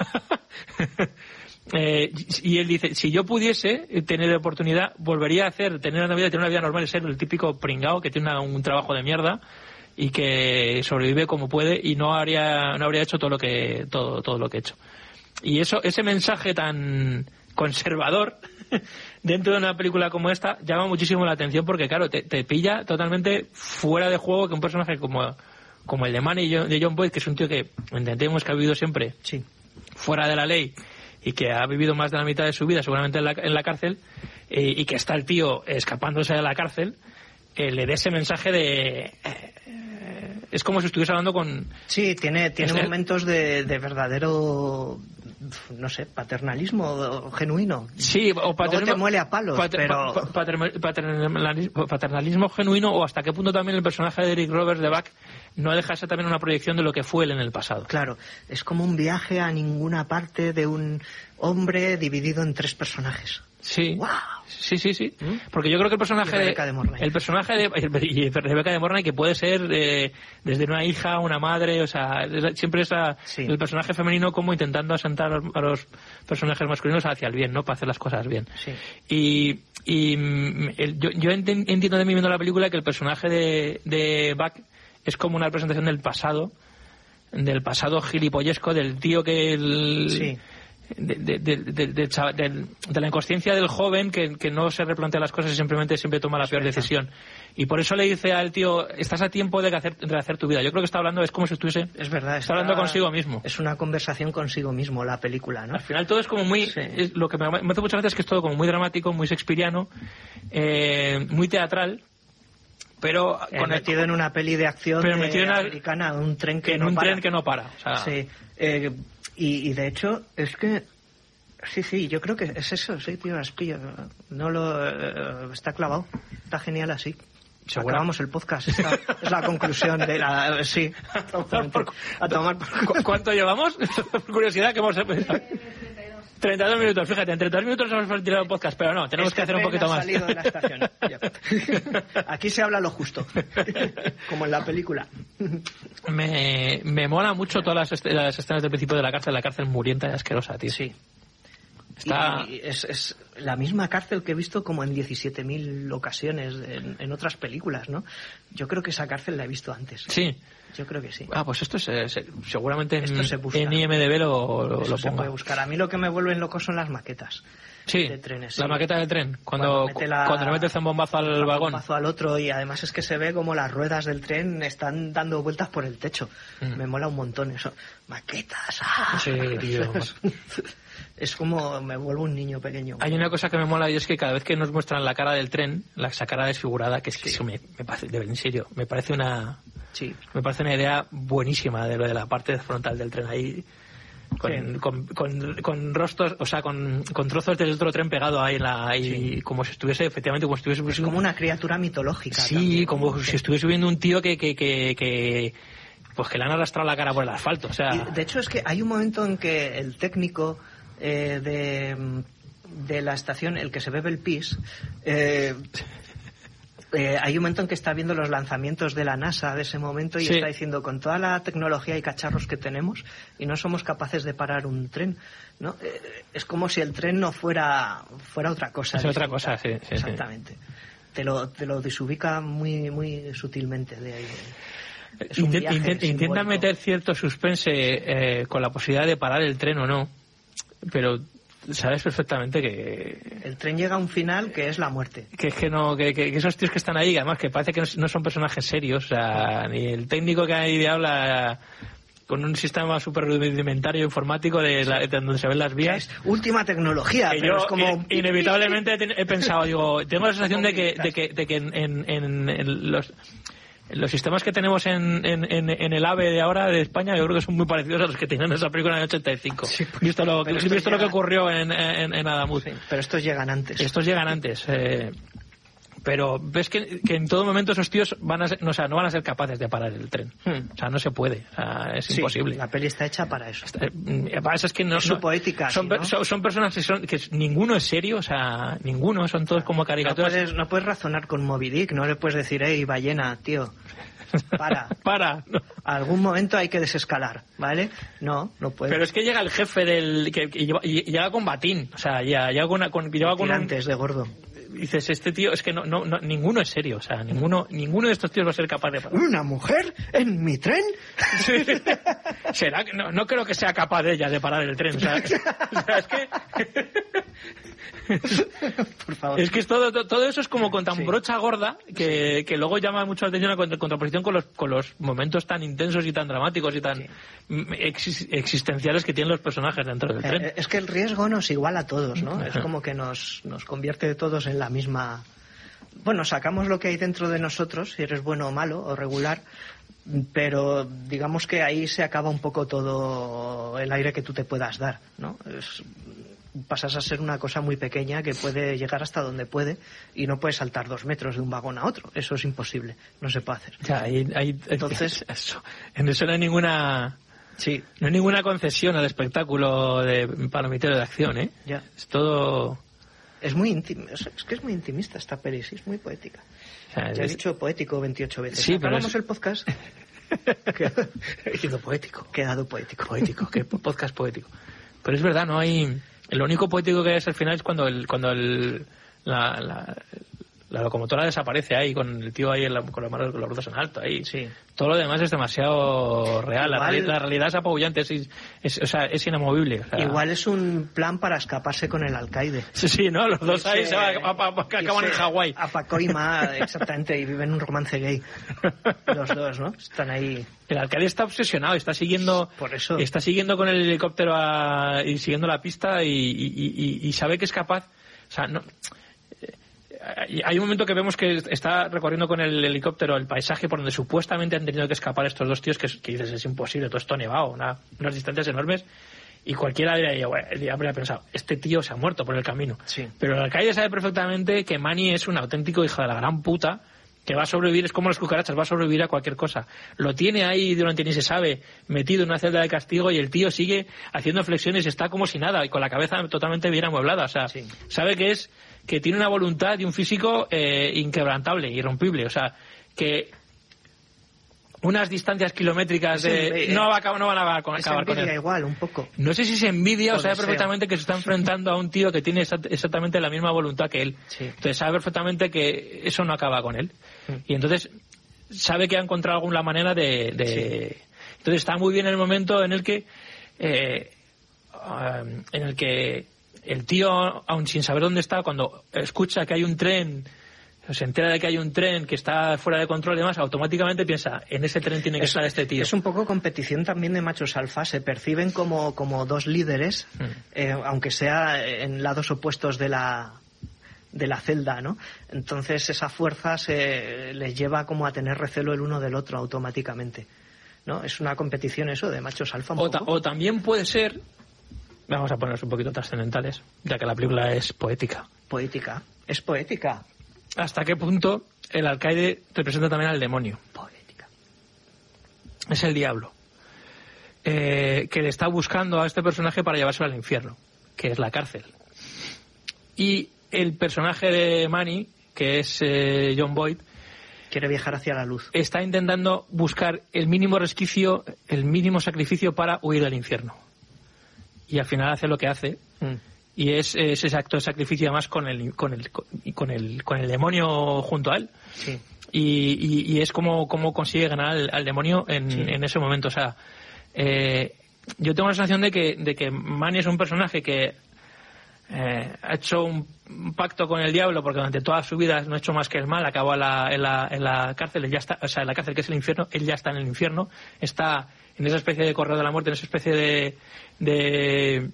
y él dice, si yo pudiese tener la oportunidad, volvería a tener una vida normal y ser el típico pringao que tiene un trabajo de mierda y que sobrevive como puede y no habría hecho todo lo que he hecho. Y ese mensaje tan conservador dentro de una película como esta llama muchísimo la atención, porque claro, te pilla totalmente fuera de juego que un personaje como el de Manny de John Boyd, que es un tío que entendemos que ha vivido siempre fuera de la ley y que ha vivido más de la mitad de su vida seguramente en la cárcel, y que está el tío escapándose de la cárcel, le dé ese mensaje de... es como si estuviese hablando con... Sí, tiene momentos de verdadero... no sé, paternalismo genuino. Sí, o te muele a palos, pero... paternalismo genuino, o hasta qué punto también el personaje de Eric Roberts de Buck no deja de ser también una proyección de lo que fue él en el pasado. Claro, es como un viaje a ninguna parte de un hombre dividido en 3 personajes. Sí. ¡Wow! Sí. Porque yo creo que el personaje de Rebecca de Mornay, que puede ser desde una hija, una madre, o sea, siempre es el personaje femenino como intentando asentar a los personajes masculinos hacia el bien, ¿no? Para hacer las cosas bien. Sí. Yo entiendo de mí viendo la película que el personaje de Buck es como una representación del pasado gilipollesco, del tío que Sí. De la inconsciencia del joven que no se replantea las cosas y siempre toma la peor decisión. Y por eso le dice al tío, estás a tiempo de hacer tu vida. Yo creo que está hablando, es como si estuviese... Es verdad. Está hablando consigo mismo. Es una conversación consigo mismo la película, ¿no? Al final todo es como muy... Sí. Lo que me hace muchas veces es que es todo como muy dramático, muy shakespeariano, muy teatral, pero... metido en una peli de acción americana, un tren que no para. Tren que no para. O sea, sí. Y de hecho, es que... Sí, yo creo que es eso, sí, tío, está clavado. Está genial así. Acabamos el podcast, esta es la conclusión de la... Sí, a tomar por... ¿Cuánto llevamos? Por curiosidad, que hemos... 32 minutos, fíjate, en 32 minutos hemos tirado el podcast, pero no, tenemos que hacer un poquito más. Salido de la estación. Aquí se habla lo justo, como en la película. Me mola mucho todas las escenas del principio de la cárcel murienta y asquerosa, tío. Sí. Y es la misma cárcel que he visto como en 17.000 ocasiones en otras películas, ¿no? Yo creo que esa cárcel la he visto antes. Sí. Yo creo que sí. Pues esto seguramente en IMDb lo ponga. Se puede buscar. A mí lo que me vuelven loco son las maquetas. Sí, de trenes, la maqueta del tren, cuando le metes un bombazo al vagón. Un bombazo al otro, y además es que se ve como las ruedas del tren están dando vueltas por el techo. Me mola un montón eso. Maquetas. Sí, tío. Es como me vuelvo un niño pequeño. Hay una cosa que me mola y es que cada vez que nos muestran la cara del tren, esa cara desfigurada, que es que eso me parece, en serio, me parece una idea buenísima de lo de la parte frontal del tren ahí. Con rostros, o sea, con trozos del otro tren pegado ahí como si estuviese, efectivamente, es como una criatura mitológica. Sí, también, como si estuviese viendo un tío que pues que le han arrastrado la cara por el asfalto, o sea. Y de hecho es que hay un momento en que el técnico de la estación, el que se bebe el pis, hay un momento en que está viendo los lanzamientos de la NASA de ese momento y está diciendo, con toda la tecnología y cacharros que tenemos y no somos capaces de parar un tren, ¿no? Es como si el tren no fuera otra cosa. Es otra cosa, sí. Exactamente. Sí. Te lo desubica muy, muy sutilmente de ahí. Intenta meter cierto suspense con la posibilidad de parar el tren o no, pero sabes perfectamente que el tren llega a un final que es la muerte, que es que no, que esos tíos que están ahí, además que parece que no son personajes serios, o sea, ni el técnico que ahí habla con un sistema súper rudimentario informático de donde se ven las vías, última tecnología, que pero yo es como inevitablemente he pensado, digo, tengo la sensación de que en los sistemas que tenemos en el AVE de ahora de España, yo creo que son muy parecidos a los que tenían esa película en el 85. Sí, pues, visto lo que ocurrió en Adamuz. Sí, pero estos llegan antes. Pero ves que en todo momento esos tíos no van a ser capaces de parar el tren. O sea, no se puede. O sea, es imposible. La peli está hecha para eso. Es que no, es su poética. Son personas que ninguno es serio, o sea, ninguno, son todos como caricaturas. No puedes razonar con Moby Dick, no le puedes decir, ballena, tío, para. No. Algún momento hay que desescalar, ¿vale? No puede. Pero es que llega el jefe que llega con batín, o sea, lleva con tirantes de gordo. Dices, este tío, es que no, ninguno es serio, o sea, ninguno de estos tíos va a ser capaz de parar. ¿Una mujer en mi tren? ¿Será que no creo que sea capaz de ella de parar el tren? O sea, es que por favor. Es que todo eso es como con tan brocha gorda que luego llama mucho la atención a contraposición con los momentos tan intensos y tan dramáticos y tan existenciales que tienen los personajes dentro del tren. Es que el riesgo nos iguala a todos, ¿no? Es como que nos convierte a todos en la misma. Bueno, sacamos lo que hay dentro de nosotros, si eres bueno o malo o regular, pero digamos que ahí se acaba un poco todo el aire que tú te puedas dar, ¿no? Pasas a ser una cosa muy pequeña que puede llegar hasta donde puede y no puedes saltar 2 metros de un vagón a otro. Eso es imposible, no se puede hacer. Ya, entonces, en eso no hay ninguna Sí. No hay ninguna concesión al espectáculo de palomitero de acción, ¿eh? Ya. Es todo... Es muy íntimo, es que es muy intimista esta peli, sí, es muy poética. O sea, Ya he dicho poético 28 veces. Sí, pero acabamos el podcast. He sido poético. Quedado poético. Poético, qué podcast poético. Pero es verdad, no hay... Lo único poético que es al final es cuando la locomotora desaparece ahí, con el tío ahí con los brazos en alto ahí. Sí. Todo lo demás es demasiado real. Igual, la realidad es apabullante, es inamovible. O sea, igual es un plan para escaparse con el alcaide. Sí, ¿no? Los dos ahí acaban en Hawái. A Pacoima, exactamente, y viven un romance gay. Los dos, ¿no? Están ahí. El alcalde está obsesionado, está siguiendo con el helicóptero y siguiendo la pista y sabe que es capaz. O sea, no. Hay un momento que vemos que está recorriendo con el helicóptero el paisaje por donde supuestamente han tenido que escapar estos dos tíos, que dices, es imposible, todo esto nevado, unas distancias enormes, y cualquiera habría pensado, este tío se ha muerto por el camino. Sí. Pero el alcalde sabe perfectamente que Manny es un auténtico hijo de la gran puta, que va a sobrevivir, es como las cucarachas, va a sobrevivir a cualquier cosa. Lo tiene ahí durante ni se sabe, metido en una celda de castigo, y el tío sigue haciendo flexiones, está como si nada, y con la cabeza totalmente bien amueblada. O sea, sí. Sabe que tiene una voluntad y un físico inquebrantable, irrompible. O sea, que unas distancias kilométricas no van a acabar con él. Igual, un poco. No sé si se envidia o sabe perfectamente que se está enfrentando a un tío que tiene exactamente la misma voluntad que él. Sí. Entonces sabe perfectamente que eso no acaba con él. Y entonces sabe que ha encontrado alguna manera de... Sí. Entonces está muy bien el momento en el que el tío, aun sin saber dónde está, cuando escucha que hay un tren, se entera de que hay un tren que está fuera de control y demás, automáticamente piensa, en ese tren tiene que estar este tío. Es un poco competición también de machos alfa, se perciben como dos líderes, aunque sea en lados opuestos de la celda, ¿no? Entonces esa fuerza les lleva como a tener recelo el uno del otro automáticamente, ¿no? Es una competición eso de machos alfa un poco. O también puede ser, vamos a ponernos un poquito trascendentales, ya que la película es poética. Poética, es poética. ¿Hasta qué punto el alcaide representa también al demonio? Poética. Es el diablo. Que le está buscando a este personaje para llevárselo al infierno, que es la cárcel. Y el personaje de Manny, que es John Boyd, quiere viajar hacia la luz. Está intentando buscar el mínimo resquicio, el mínimo sacrificio para huir del infierno. Y al final hace lo que hace. Y es ese acto de sacrificio además con el demonio junto a él. Sí. Y es como consigue ganar al demonio en ese momento. O sea, yo tengo la sensación de que Manny es un personaje que ha hecho un pacto con el diablo porque durante toda su vida no ha hecho más que el mal, acabó en la cárcel, él ya está, o sea, en la cárcel que es el infierno, él ya está en el infierno, está en esa especie de correo de la muerte, en esa especie de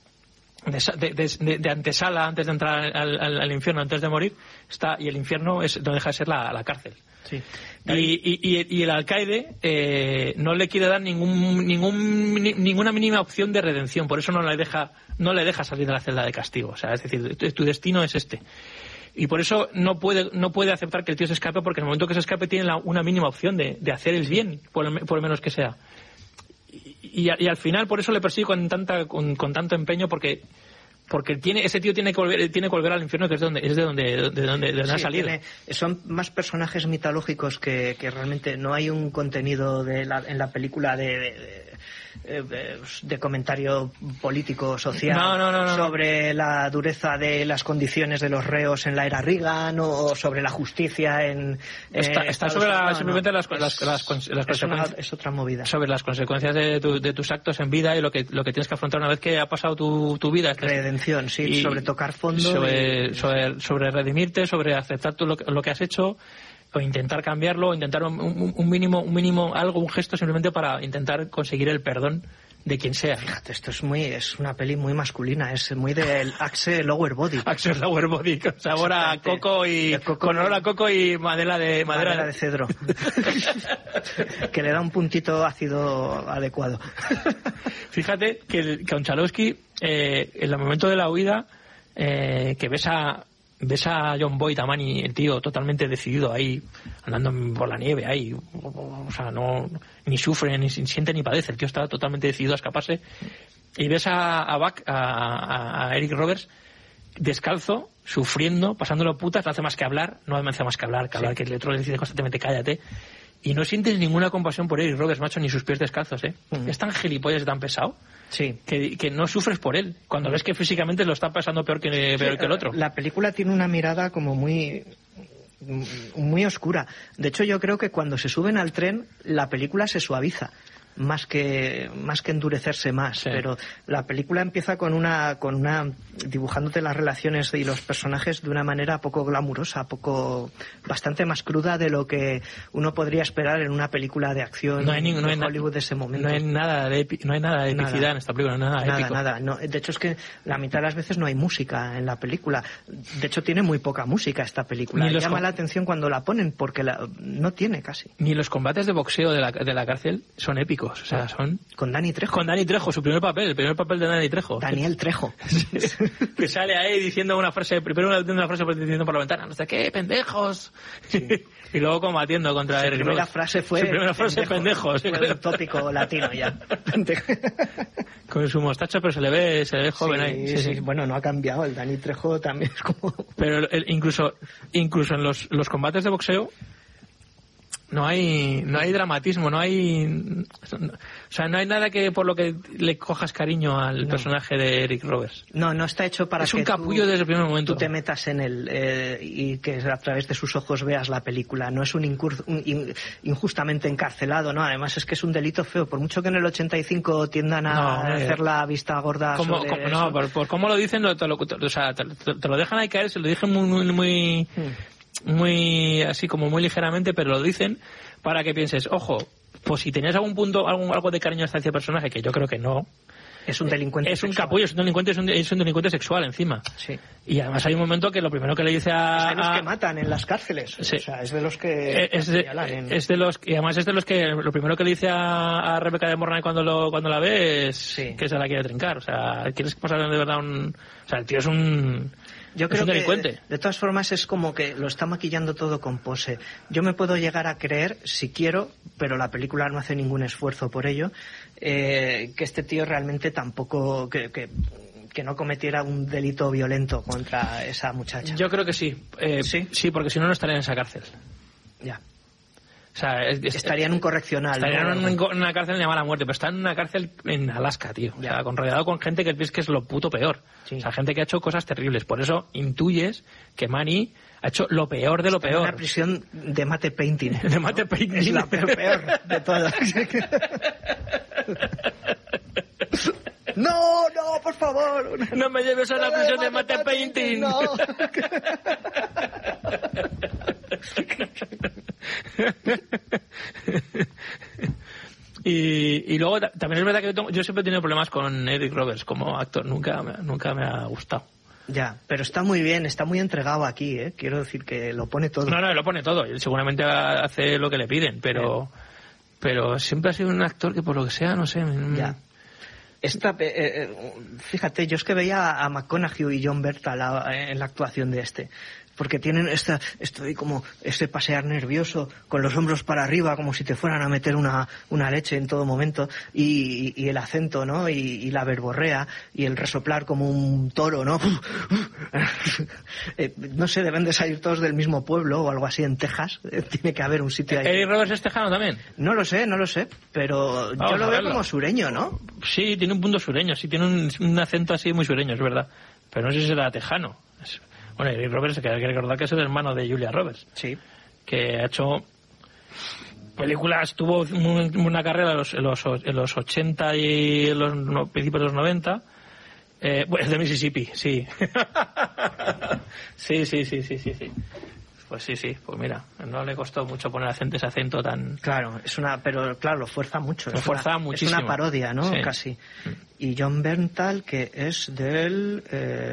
antesala antes de entrar al infierno, antes de morir, está, y el infierno no deja de ser la cárcel. Sí. Y el alcaide no le quiere dar ninguna mínima opción de redención, por eso no le deja salir de la celda de castigo. O sea, es decir, tu destino es este. Y por eso no puede aceptar que el tío se escape, porque en el momento que se escape tiene una mínima opción de hacer el bien, por lo menos que sea. Y al final por eso le persigue con tanto empeño, porque ese tío tiene que volver al infierno, que es de donde ha salido. Son más personajes mitológicos que realmente no hay un contenido en la película de comentario político social sobre la dureza de las condiciones de los reos en la era Reagan o sobre la justicia en está sobre simplemente las consecuencias. Es otra movida sobre las consecuencias de tus actos en vida y lo que tienes que afrontar una vez que ha pasado tu vida. Redención, sí, y sobre tocar fondo, sobre redimirte, sobre aceptar tú lo que has hecho, o intentar cambiarlo, o intentar un mínimo algo, un gesto simplemente para intentar conseguir el perdón de quien sea. Fíjate, esto es una peli muy masculina, es muy del Axe Lower Body. Axe Lower Body, con sabor a coco y con olor a coco y madera de cedro. Que le da un puntito ácido adecuado. Fíjate que Konchalovsky, en el momento de la huida, que ves ves a John Boyd, a Manny, el tío totalmente decidido ahí, andando por la nieve ahí, o sea, no ni sufre, ni siente, ni padece, el tío está totalmente decidido a escaparse, y ves a Buck, a Eric Roberts, descalzo, sufriendo, pasándolo putas, no hace más que hablar, que el otro le dice constantemente cállate, y no sientes ninguna compasión por Eric Roberts, macho, ni sus pies descalzos, Es tan gilipollas y tan pesado, que no sufres por él, cuando ves que físicamente lo está pasando peor que el otro. La película tiene una mirada como muy oscura. De hecho, yo creo que cuando se suben al tren, la película se suaviza. Más que endurecerse más, pero la película empieza con una dibujándote las relaciones y los personajes de una manera poco glamurosa, bastante más cruda de lo que uno podría esperar en una película de acción de Hollywood de ese momento. No hay nada de epicidad en esta película, nada. No, de hecho es que la mitad de las veces no hay música en la película. De hecho tiene muy poca música esta película. Llama la atención cuando la ponen porque no tiene casi. Ni los combates de boxeo de la cárcel son épicos. O sea, son... Con Dani Trejo. Con Dani Trejo, el primer papel de Dani Trejo. Daniel Trejo. Que sale ahí diciendo una frase diciendo por la ventana, no sé qué, pendejos. Sí. Y luego combatiendo contra Eric Roberts. Su primera frase fue pendejos. Fue un tópico latino ya. Con su mostacho, pero se le ve joven ahí. Sí. Bueno, no ha cambiado. El Dani Trejo también es como... Pero incluso en los combates de boxeo no hay dramatismo, no hay nada que por lo que le cojas cariño al personaje de Eric Roberts. No está hecho para es un capullo desde el primer momento. Tú te metas en él y que a través de sus ojos veas la película. No es un injustamente encarcelado, ¿no? Además es que es un delito feo. Por mucho que en el 85 tiendan a hacer la vista gorda por cómo lo dicen, te lo dejan ahí caer, se lo dicen muy así como muy ligeramente, pero lo dicen para que pienses, ojo, pues si tenías algo de cariño hacia ese personaje, que yo creo que no, es un delincuente es un sexual. capullo, es un delincuente sexual encima. Sí. Y además hay un momento que lo primero que le dice es de los que matan en las cárceles. Sí. O sea, es de los que y además es de los que lo primero que le dice a Rebeca de Mornay cuando la ve es que se la quiere trincar. O sea, quieres pasar de verdad o sea, el tío es un... Yo creo que, de todas formas, es como que lo está maquillando todo con pose. Yo me puedo llegar a creer, si quiero, pero la película no hace ningún esfuerzo por ello, que este tío realmente tampoco... que no cometiera un delito violento contra esa muchacha. Yo creo que sí. Sí, porque si no, no estaría en esa cárcel. Ya. O sea, estaría en un correccional. Estaría en una cárcel de mala muerte, pero está en una cárcel en Alaska, tío. O sea, rodeado con gente que es lo puto peor. Sí. O sea, gente que ha hecho cosas terribles. Por eso intuyes que Manny ha hecho lo peor de lo peor. Una prisión de mate painting. De mate painting. Es la peor de todas. No, por favor. No me lleves a la prisión de mate painting. No. Y luego también es verdad que yo siempre he tenido problemas con Eric Roberts como actor, nunca me ha gustado. Ya, pero está muy bien, está muy entregado aquí, quiero decir que lo pone todo. No, lo pone todo, y seguramente hace lo que le piden, pero siempre ha sido un actor que por lo que sea, no sé. Ya. Fíjate, yo es que veía a McConaughey y John Bernthal en la actuación de este, porque tienen estoy como este pasear nervioso con los hombros para arriba como si te fueran a meter una leche en todo momento, y el acento, ¿no? Y la verborrea y el resoplar como un toro, ¿no? No sé, deben de salir todos del mismo pueblo o algo así en Texas. Tiene que haber un sitio ahí. ¿Eric Roberts es tejano también? No lo sé, pero yo lo veo como sureño, ¿no? Sí, tiene un punto sureño, sí, tiene un acento así muy sureño, es verdad, pero no sé si será tejano. Bueno, Eric Roberts, que hay que recordar que es el hermano de Julia Roberts. Sí. Que ha hecho películas, tuvo una carrera en los 80 y en los principios de los 90. Bueno, es de Mississippi, sí. Sí. Pues sí, pues mira, no le costó mucho poner ese acento tan... Claro, pero claro, lo fuerza mucho. Lo fuerza muchísimo. Es una parodia, ¿no? Sí. Casi. Y John Bernthal, que es del...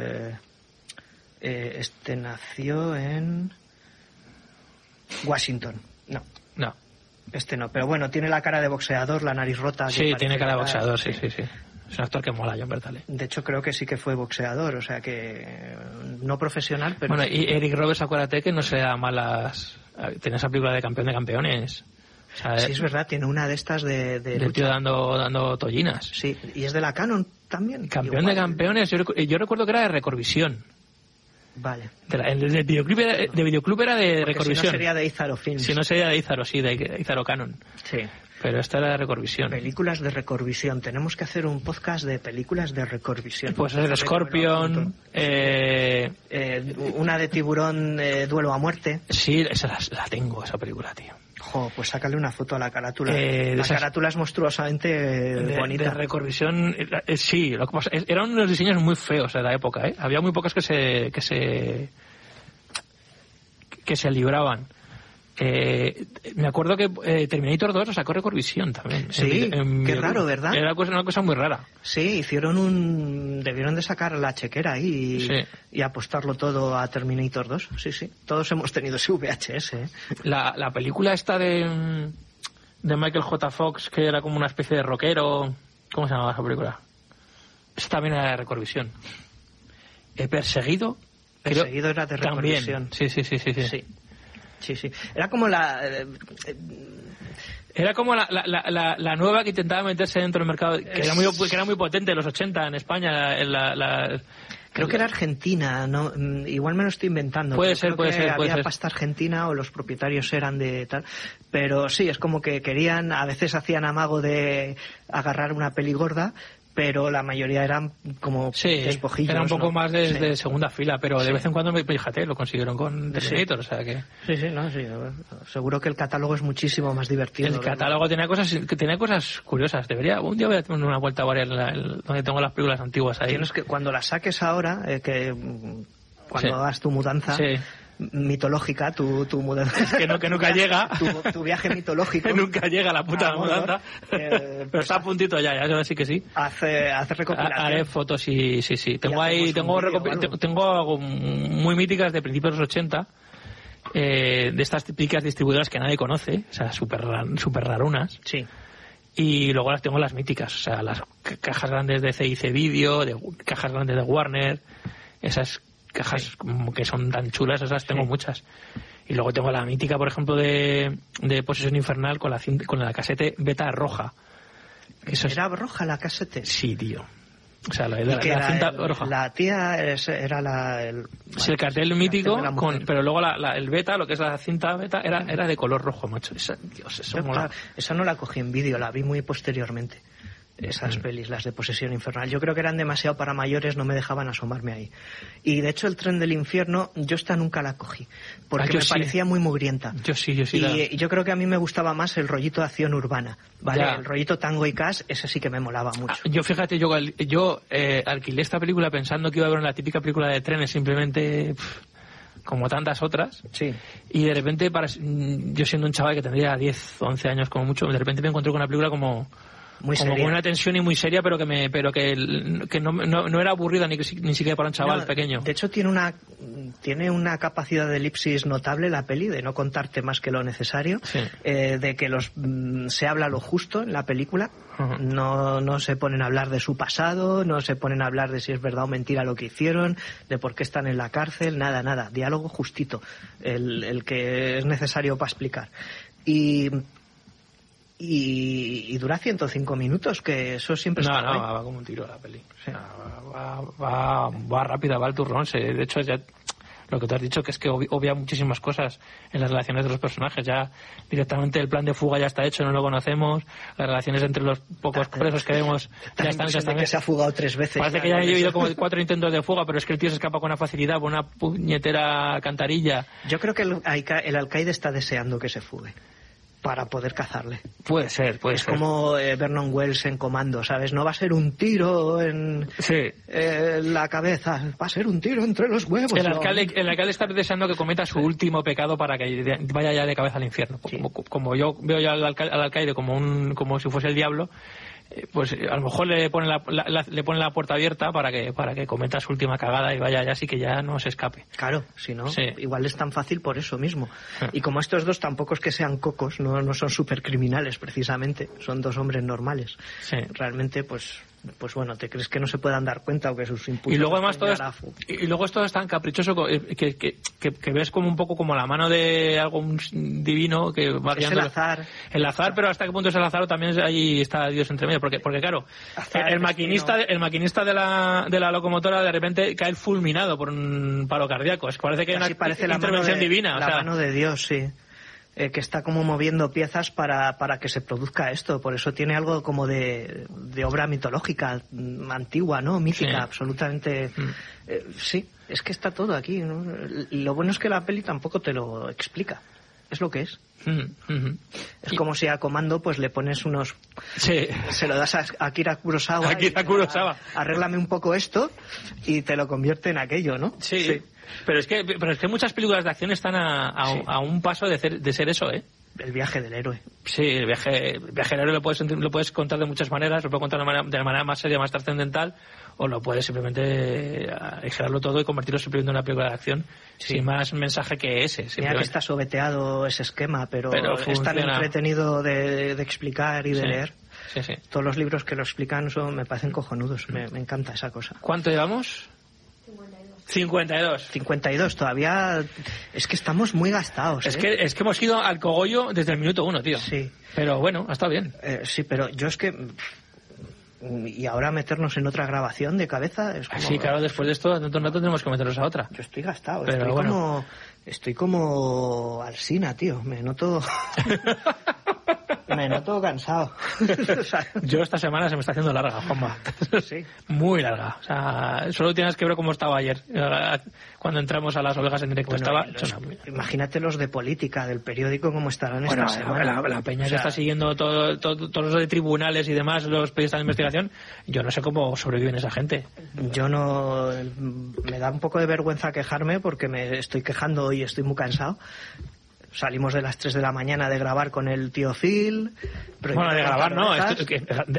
este nació en Washington. No. Este no, pero bueno, tiene la cara de boxeador, la nariz rota. Sí, tiene cara de boxeador, sí. Es un actor que mola, Jon Bertale. De hecho, creo que sí que fue boxeador, o sea que no profesional, pero... Bueno, y Eric Roberts, acuérdate que no se da malas... Tiene esa película de Campeón de Campeones. O sea, sí, es verdad, tiene una de estas de de tío dando tollinas. Sí, y es de la Canon también. Campeón igual. de Campeones, yo recuerdo que era de Recorvisión. Vale. El videoclub era de Porque Recorvisión. si no sería de Izaro Films. Si no sería de Izaro, sí, de Izaro Canon. Sí. Pero esta era de Recorvisión. Películas de Recorvisión. Tenemos que hacer un podcast de películas de Recorvisión. Pues es de Scorpion. Una de Tiburón, Duelo a Muerte. Sí, esa la tengo, esa película, tío. Jo, pues sácale una foto a la carátula. La carátula es monstruosamente bonita. De Recorvisión, sí. Lo que pasa, eran unos diseños muy feos de la época, ¿eh? Había muy pocas que se libraban. Me acuerdo que Terminator 2 lo sacó Recorvisión también. Sí, qué raro, ¿verdad? Era una cosa muy rara. Sí, debieron de sacar la chequera ahí y apostarlo todo a Terminator 2. Sí, sí, todos hemos tenido ese VHS. La película esta de Michael J. Fox, que era como una especie de rockero, ¿cómo se llamaba esa película? Esa también era de Recorvisión. Perseguido Era de Recorvisión. Sí. Sí. Era como Era como la nueva que intentaba meterse dentro del mercado, que era muy potente en los 80 en España. Creo que era Argentina, ¿no? Igual me lo estoy inventando. Puede ser. Había pasta argentina o los propietarios eran de tal. Pero sí, es como que querían, a veces hacían amago de agarrar una peli gorda, pero la mayoría eran como despojillos. Era un poco más de Sí. segunda fila, pero de vez en cuando, fíjate, lo consiguieron con Terminator, o sea que... Sí, seguro que el catálogo es muchísimo más divertido. El catálogo tenía cosas curiosas. Un día voy a tener una vuelta a varias donde tengo las películas antiguas ahí. Tienes que, cuando las saques ahora, cuando hagas tu mudanza... Sí. Mitológica, tu mudanza. Que nunca llega. Tu viaje mitológico. Nunca llega la puta mudanza. Pero está a puntito ya sí que sí. Hace recopilación. Haré fotos y sí. Tengo algo muy míticas de principios de los 80, de estas típicas distribuidoras que nadie conoce, o sea, súper rarunas. Sí. Y luego tengo las míticas, o sea, las cajas grandes de CIC Video, cajas grandes de Warner, esas cajas como que son tan chulas, esas tengo muchas. Y luego tengo la mítica, por ejemplo, de Posesión Infernal con la casete beta roja. ¿Era roja la casete? Sí, tío. O sea, la cinta roja. La tía era el cartel mítico, pero luego el beta, lo que es la cinta beta, era de color rojo, macho. Esa no la cogí en vídeo, la vi muy posteriormente. Esas pelis, las de Posesión Infernal. Yo creo que eran demasiado para mayores, no me dejaban asomarme ahí. Y de hecho el Tren del Infierno, yo esta nunca la cogí, porque me parecía muy mugrienta. Yo sí. Y yo creo que a mí me gustaba más el rollito de acción urbana, ¿vale? Ya. El rollito Tango y Cash, ese sí que me molaba mucho. Fíjate, yo alquilé esta película pensando que iba a ver una típica película de trenes, simplemente... como tantas otras. Sí. Y de repente, yo siendo un chaval que tendría 10 o 11 años como mucho, de repente me encontré con una película como con una tensión y muy seria, pero que no era aburrida ni siquiera para un chaval pequeño. De hecho tiene una capacidad de elipsis notable la peli, de no contarte más que lo necesario, de que se habla lo justo en la película. No se ponen a hablar de su pasado, no se ponen a hablar de si es verdad o mentira lo que hicieron, de por qué están en la cárcel, nada, diálogo justito, el que es necesario para explicar. Y dura 105 minutos, que eso siempre está guay. Va como un tiro la peli. Sí. Va rápida, va al turrón. De hecho, ya lo que tú has dicho, que es que obvia muchísimas cosas en las relaciones de los personajes. Ya directamente el plan de fuga ya está hecho, no lo conocemos. Las relaciones entre los pocos presos que vemos ya están. Que se ha fugado 3 veces. Parece que ya han habido como 4 intentos de fuga, pero es que el tío se escapa con una facilidad por una puñetera alcantarilla. Yo creo que el alcaide está deseando que se fugue para poder cazarle. Puede ser. Es como Vernon Wells en Comando, ¿sabes? No va a ser un tiro en la cabeza, va a ser un tiro entre los huevos. El alcalde está deseando que cometa su último pecado para que vaya ya de cabeza al infierno. Sí. Como yo veo ya al alcaide como si fuese el diablo, pues a lo mejor le pone la puerta abierta para que cometa su última cagada y vaya ya, así que ya no se escape. Claro, si no, igual es tan fácil por eso mismo. Y como estos dos tampoco es que sean cocos, no son supercriminales precisamente, son 2 hombres normales. Realmente, pues pues bueno, te crees que no se puedan dar cuenta o que sus impulsos... Y luego además todo es tan caprichoso que ves como un poco como la mano de algo divino que va guiando. Es el azar, pero hasta qué punto es el azar o también ahí está Dios entre medio, porque claro, el maquinista de la locomotora de repente cae fulminado por un paro cardíaco. Es que parece que hay una intervención divina. La mano de Dios, sí. Que está como moviendo piezas para que se produzca esto. Por eso tiene algo como de obra mitológica, antigua, ¿no? Mítica, absolutamente. Sí, es que está todo aquí, ¿no? Lo bueno es que la peli tampoco te lo explica. Es lo que es. Es como si a Comando pues le pones unos... Sí. Se lo das a Akira Kurosawa. Arréglame un poco esto y te lo convierte en aquello, ¿no? Sí. Pero es que muchas películas de acción están a un paso de ser eso, ¿eh? El viaje del héroe. Sí, el viaje del héroe lo puedes contar de muchas maneras. Lo puedes contar de la manera más seria, más trascendental, o lo puedes simplemente aligerarlo todo y convertirlo simplemente en una película de acción sin más mensaje que ese. Mira que está sobeteado ese esquema, pero es tan entretenido de explicar y de leer. Sí. Todos los libros que lo explican me parecen cojonudos. Me encanta esa cosa. ¿Cuánto llevamos? 52 todavía. Es que estamos muy gastados. Es que hemos ido al cogollo desde el minuto 1, tío. Sí. Pero bueno, ha estado bien. Sí, pero yo es que... Y ahora meternos en otra grabación de cabeza es como... Sí, claro, después de esto dentro de un rato tenemos que meternos a otra. Yo estoy gastado. Pero estoy como Alsina, tío. Me noto cansado. O sea, yo esta semana se me está haciendo larga, Juanma. Sí. Muy larga. O sea, solo tienes que ver cómo estaba ayer. Cuando entramos a las ovejas en directo imagínate los de política, del periódico, cómo estarán esta semana. La peña que está siguiendo todos los de tribunales y demás, los periodistas de investigación, yo no sé cómo sobreviven esa gente. Yo no... Me da un poco de vergüenza quejarme porque me estoy quejando y estoy muy cansado. Salimos de las 3 de la mañana de grabar con el tío Phil. Bueno, de grabar no,